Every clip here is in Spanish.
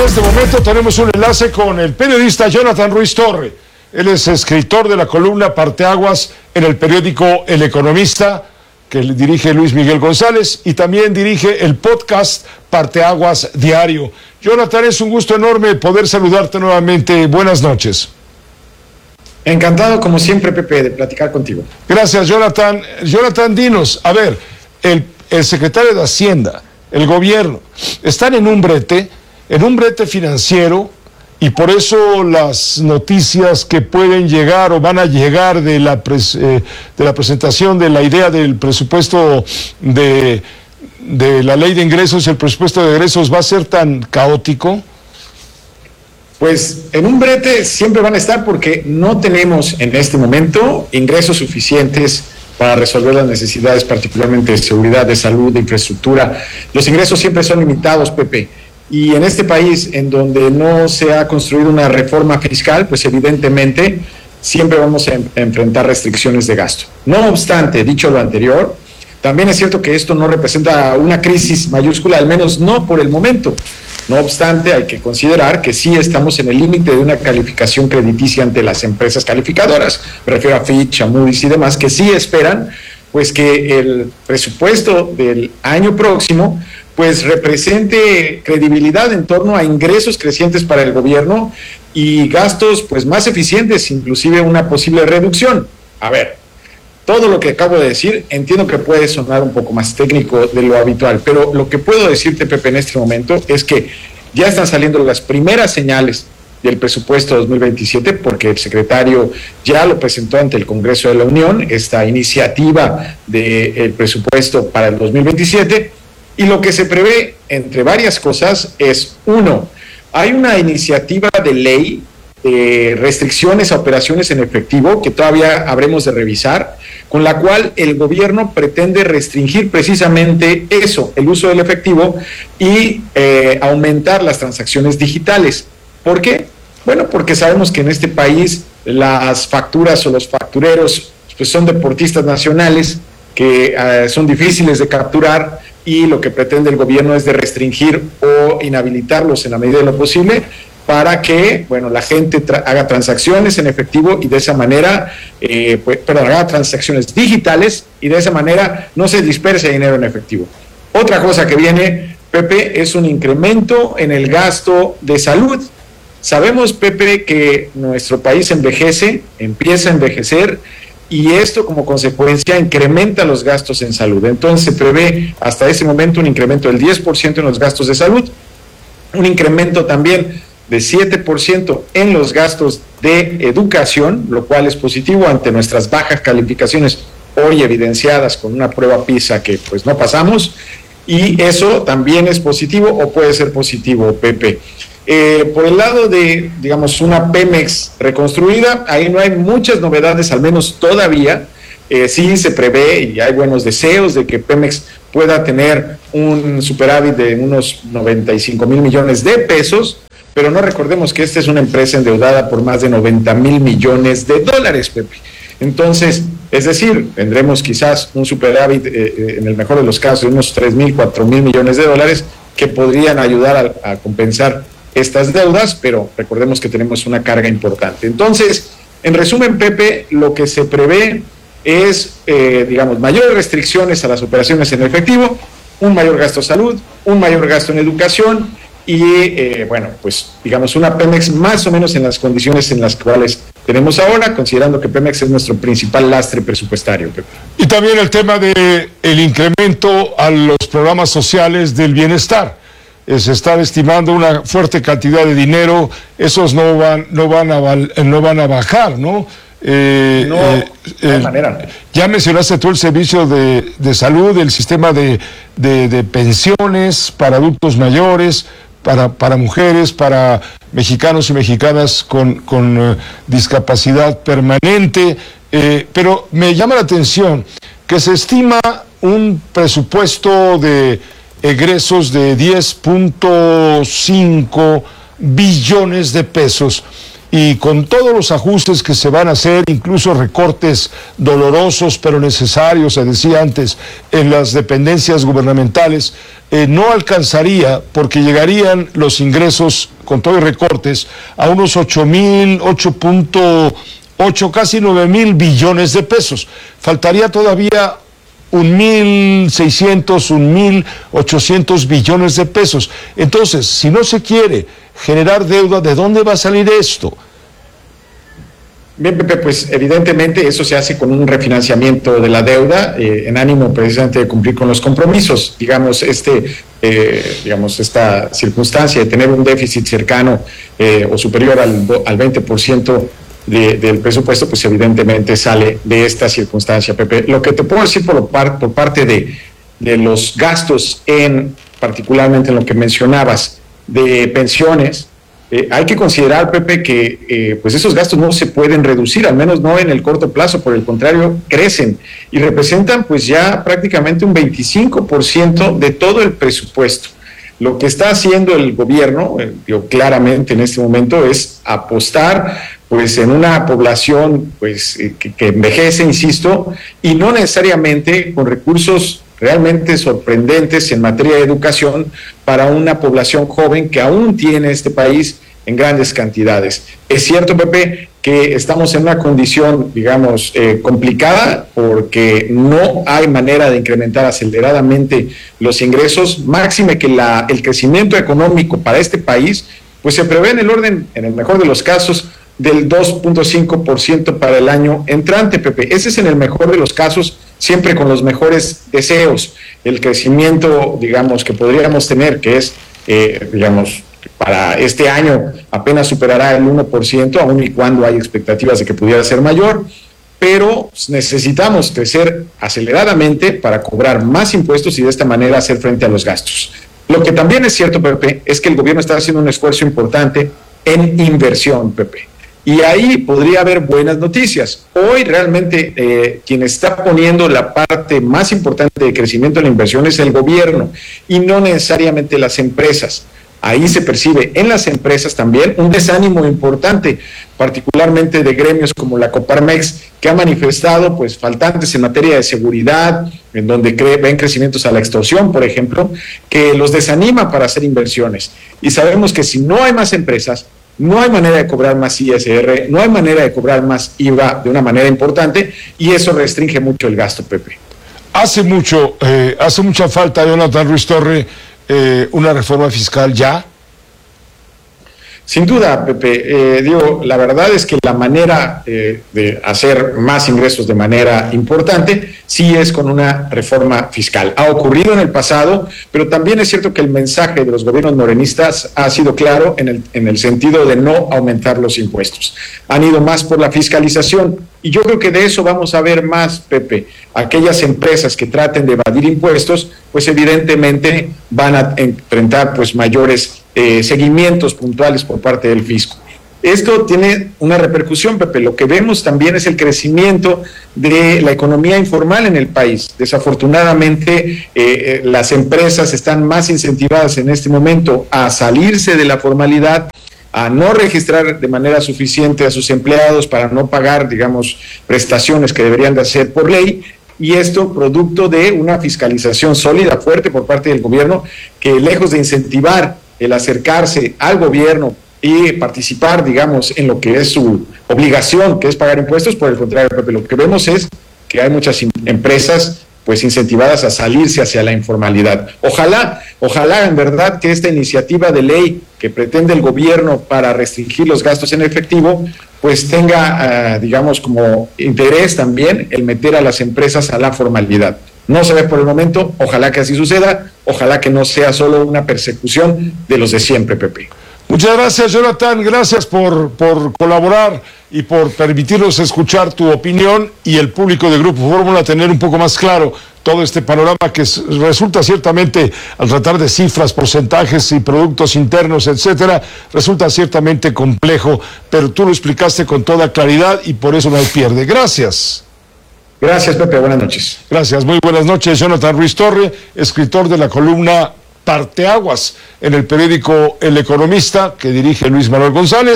este momento tenemos un enlace con el periodista Jonathan Ruiz Torre. Él es escritor de la columna Parteaguas en el periódico El Economista, que dirige Luis Miguel González, y también dirige el podcast Parteaguas Diario. Jonathan, es un gusto enorme poder saludarte nuevamente. Buenas noches. Encantado, como siempre, Pepe, de platicar contigo. Gracias, Jonathan. Jonathan, dinos, a ver, el secretario de Hacienda, el gobierno, están en un brete financiero, y por eso las noticias que pueden llegar o van a llegar de la presentación de la idea del presupuesto de la ley de ingresos, el presupuesto de egresos va a ser tan caótico. Pues en un brete siempre van a estar porque no tenemos en este momento ingresos suficientes para resolver las necesidades, particularmente de seguridad, de salud, de infraestructura. Los ingresos siempre son limitados, Pepe. Y en este país, en donde no se ha construido una reforma fiscal, pues evidentemente siempre vamos a enfrentar restricciones de gasto. No obstante, dicho lo anterior, también es cierto que esto no representa una crisis mayúscula, al menos no por el momento. No obstante, hay que considerar que sí estamos en el límite de una calificación crediticia ante las empresas calificadoras. Me refiero a Fitch, a Moody's y demás, que sí esperan pues que el presupuesto del año próximo pues represente credibilidad en torno a ingresos crecientes para el gobierno y gastos pues más eficientes, inclusive una posible reducción. A ver, todo lo que acabo de decir entiendo que puede sonar un poco más técnico de lo habitual, pero lo que puedo decirte, Pepe, en este momento es que ya están saliendo las primeras señales del presupuesto 2027, porque el secretario ya lo presentó ante el Congreso de la Unión, esta iniciativa del presupuesto para el 2027, y lo que se prevé, entre varias cosas, es, uno, hay una iniciativa de ley de restricciones a operaciones en efectivo que todavía habremos de revisar, con la cual el gobierno pretende restringir precisamente eso, el uso del efectivo, y aumentar las transacciones digitales. ¿Por qué? Bueno, porque sabemos que en este país las facturas o los factureros pues son deportistas nacionales que son difíciles de capturar, y lo que pretende el gobierno es de restringir o inhabilitarlos en la medida de lo posible para que, bueno, la gente haga transacciones en efectivo y de esa manera, haga transacciones digitales y de esa manera no se disperse dinero en efectivo. Otra cosa que viene, Pepe, es un incremento en el gasto de salud. Sabemos, Pepe, que nuestro país empieza a envejecer, y esto como consecuencia incrementa los gastos en salud. Entonces se prevé hasta ese momento un incremento del 10% en los gastos de salud, un incremento también de 7% en los gastos de educación, lo cual es positivo ante nuestras bajas calificaciones hoy evidenciadas con una prueba PISA que pues no pasamos, y eso también es positivo o puede ser positivo, Pepe. Por el lado de, digamos, una Pemex reconstruida, ahí no hay muchas novedades, al menos todavía. Sí se prevé y hay buenos deseos de que Pemex pueda tener un superávit de unos 95,000 millones de pesos, pero no recordemos que esta es una empresa endeudada por más de 90,000 millones de dólares, Pepe. Entonces, es decir, tendremos quizás un superávit, en el mejor de los casos, de unos 3,000, 4,000 millones de dólares que podrían ayudar a compensar estas deudas, pero recordemos que tenemos una carga importante. Entonces, en resumen, Pepe, lo que se prevé es, mayores restricciones a las operaciones en efectivo, un mayor gasto en salud, un mayor gasto en educación y, una Pemex más o menos en las condiciones en las cuales tenemos ahora, considerando que Pemex es nuestro principal lastre presupuestario, Pepe. Y también el tema del incremento a los programas sociales del bienestar. Se está estimando una fuerte cantidad de dinero, esos no van a bajar, ¿no? De manera. Ya mencionaste tú el servicio de salud, el sistema de pensiones para adultos mayores, para mujeres, para mexicanos y mexicanas con discapacidad permanente, pero me llama la atención que se estima un presupuesto de egresos de 10.5 billones de pesos. y con todos los ajustes que se van a hacer, incluso recortes dolorosos pero necesarios, se decía antes, en las dependencias gubernamentales, no alcanzaría, porque llegarían los ingresos con todo y recortes a unos 8.8, casi 9,000 billones de pesos. Faltaría todavía 1,600, 1,800 billones de pesos. Entonces, si no se quiere generar deuda, ¿de dónde va a salir esto? Bien, Pepe, pues evidentemente eso se hace con un refinanciamiento de la deuda en ánimo precisamente de cumplir con los compromisos. Digamos, esta circunstancia de tener un déficit cercano o superior al 20% del presupuesto, pues evidentemente sale de esta circunstancia, Pepe. Lo que te puedo decir por parte de los gastos, particularmente en lo que mencionabas, de pensiones, hay que considerar, Pepe, que pues esos gastos no se pueden reducir, al menos no en el corto plazo, por el contrario, crecen y representan pues ya prácticamente un 25% de todo el presupuesto. Lo que está haciendo el gobierno, claramente en este momento, es apostar pues en una población pues que envejece, insisto, y no necesariamente con recursos realmente sorprendentes en materia de educación para una población joven que aún tiene este país en grandes cantidades. Es cierto, Pepe, que estamos en una condición, digamos, complicada porque no hay manera de incrementar aceleradamente los ingresos, máxime que el crecimiento económico para este país pues se prevé en el orden, en el mejor de los casos, del 2.5% para el año entrante, Pepe. Ese es en el mejor de los casos, siempre con los mejores deseos. El crecimiento, digamos, que podríamos tener, que es, digamos, para este año apenas superará el 1%, aun y cuando hay expectativas de que pudiera ser mayor, pero necesitamos crecer aceleradamente para cobrar más impuestos y de esta manera hacer frente a los gastos. Lo que también es cierto, Pepe, es que el gobierno está haciendo un esfuerzo importante en inversión, Pepe. Y ahí podría haber buenas noticias. Hoy realmente quien está poniendo la parte más importante de crecimiento en la inversión es el gobierno y no necesariamente las empresas. Ahí se percibe en las empresas también un desánimo importante, particularmente de gremios como la Coparmex, que ha manifestado pues faltantes en materia de seguridad, en donde ven crecimientos a la extorsión, por ejemplo, que los desanima para hacer inversiones. Y sabemos que si no hay más empresas, no hay manera de cobrar más ISR, no hay manera de cobrar más IVA de una manera importante y eso restringe mucho el gasto, Pepe. Hace mucha falta, Jonathan Ruiz Torre, una reforma fiscal ya. Sin duda, Pepe, la verdad es que la manera de hacer más ingresos de manera importante sí es con una reforma fiscal. Ha ocurrido en el pasado, pero también es cierto que el mensaje de los gobiernos morenistas ha sido claro en el sentido de no aumentar los impuestos. Han ido más por la fiscalización y yo creo que de eso vamos a ver más, Pepe. Aquellas empresas que traten de evadir impuestos, pues evidentemente van a enfrentar pues mayores seguimientos puntuales por parte del fisco. Esto tiene una repercusión, Pepe. Lo que vemos también es el crecimiento de la economía informal en el país. Desafortunadamente, las empresas están más incentivadas en este momento a salirse de la formalidad, a no registrar de manera suficiente a sus empleados para no pagar, digamos, prestaciones que deberían de hacer por ley. Y esto producto de una fiscalización sólida, fuerte por parte del gobierno, que lejos de incentivar el acercarse al gobierno y participar, digamos, en lo que es su obligación, que es pagar impuestos, por el contrario, Pepe, lo que vemos es que hay muchas empresas pues incentivadas a salirse hacia la informalidad. Ojalá en verdad que esta iniciativa de ley que pretende el gobierno para restringir los gastos en efectivo, pues tenga, digamos, como interés también el meter a las empresas a la formalidad. No se ve por el momento, ojalá que así suceda, ojalá que no sea solo una persecución de los de siempre, Pepe. Muchas gracias, Jonathan, gracias por colaborar y por permitirnos escuchar tu opinión y el público de Grupo Fórmula tener un poco más claro todo este panorama que resulta ciertamente, al tratar de cifras, porcentajes y productos internos, etcétera, resulta ciertamente complejo, pero tú lo explicaste con toda claridad y por eso no hay pierde. Gracias. Gracias, Pepe, buenas noches. Gracias, muy buenas noches, Jonathan Ruiz Torre, escritor de la columna Parteaguas en el periódico El Economista, que dirige Luis Manuel González,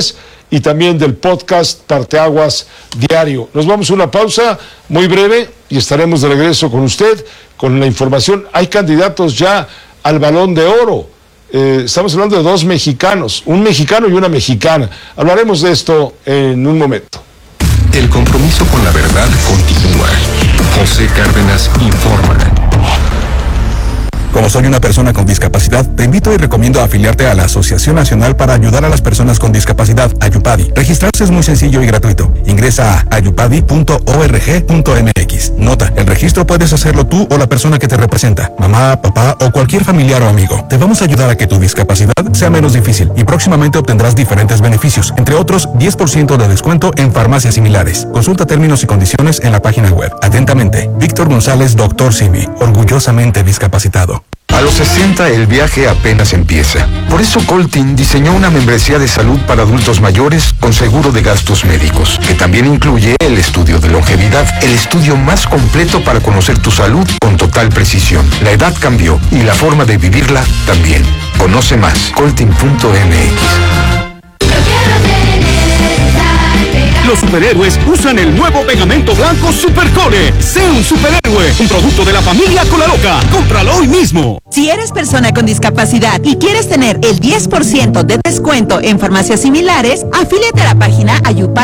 y también del podcast Parteaguas Diario. Nos vamos a una pausa muy breve y estaremos de regreso con usted con la información. Hay candidatos ya al Balón de Oro. Estamos hablando de 2 mexicanos, un mexicano y una mexicana. Hablaremos de esto en un momento. El compromiso con la verdad continúa. José Cárdenas informa. Como soy una persona con discapacidad, te invito y recomiendo afiliarte a la Asociación Nacional para Ayudar a las Personas con Discapacidad, Ayupadi. Registrarse es muy sencillo y gratuito. Ingresa a ayupadi.org.mx. Nota, el registro puedes hacerlo tú o la persona que te representa, mamá, papá o cualquier familiar o amigo. Te vamos a ayudar a que tu discapacidad sea menos difícil y próximamente obtendrás diferentes beneficios, entre otros 10% de descuento en farmacias similares. Consulta términos y condiciones en la página web. Atentamente, Víctor González, Dr. Simi, orgullosamente discapacitado. A los 60 el viaje apenas empieza. Por eso Coltin diseñó una membresía de salud para adultos mayores con seguro de gastos médicos, que también incluye el estudio de longevidad, el estudio más completo para conocer tu salud con total precisión. La edad cambió y la forma de vivirla también. Conoce más, coltin.mx. Los superhéroes usan el nuevo pegamento blanco Supercore. Sé un superhéroe, un producto de la familia Colaloca. Cómpralo hoy mismo. Si eres persona con discapacidad y quieres tener el 10% de descuento en farmacias similares, afíliate a la página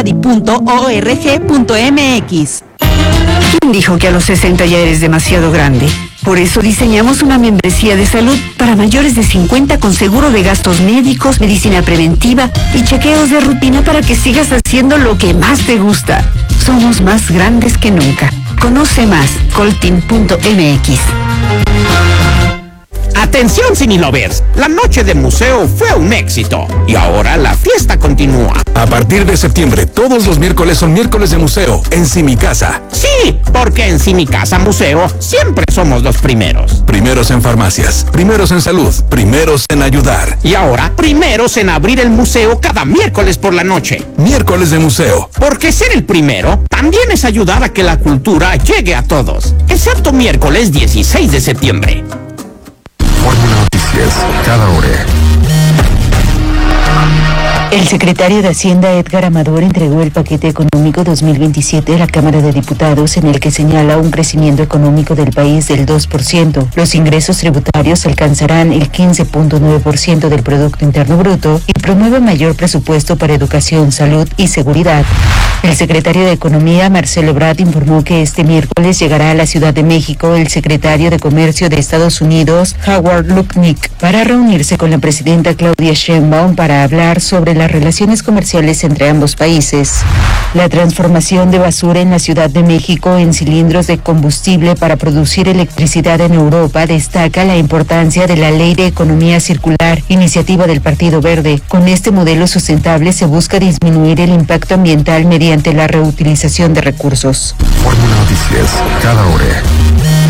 ayupadi.org.mx. ¿Quién dijo que a los 60 ya eres demasiado grande? Por eso diseñamos una membresía de salud para mayores de 50 con seguro de gastos médicos, medicina preventiva y chequeos de rutina para que sigas haciendo lo que más te gusta. Somos más grandes que nunca. Conoce más, coltin.mx. Atención, Cinelovers, la noche de museo fue un éxito y ahora la fiesta continúa. A partir de septiembre, todos los miércoles son miércoles de museo en Simicasa. Sí, porque en Simicasa Museo siempre somos los primeros. Primeros en farmacias, primeros en salud, primeros en ayudar. Y ahora, primeros en abrir el museo cada miércoles por la noche. Miércoles de museo. Porque ser el primero también es ayudar a que la cultura llegue a todos, excepto miércoles 16 de septiembre. Fórmula Noticias, cada hora. El secretario de Hacienda, Edgar Amador, entregó el paquete económico 2027 a la Cámara de Diputados, en el que señala un crecimiento económico del país del 2%. Los ingresos tributarios alcanzarán el 15.9% del Producto Interno Bruto y promueve mayor presupuesto para educación, salud y seguridad. El secretario de Economía, Marcelo Ebrard, informó que este miércoles llegará a la Ciudad de México el secretario de Comercio de Estados Unidos, Howard Lutnick, para reunirse con la presidenta Claudia Sheinbaum para hablar sobre las relaciones comerciales entre ambos países. La transformación de basura en la Ciudad de México en cilindros de combustible para producir electricidad en Europa destaca la importancia de la Ley de Economía Circular, iniciativa del Partido Verde. Con este modelo sustentable se busca disminuir el impacto ambiental mediante la reutilización de recursos. Fórmula Noticias, cada hora.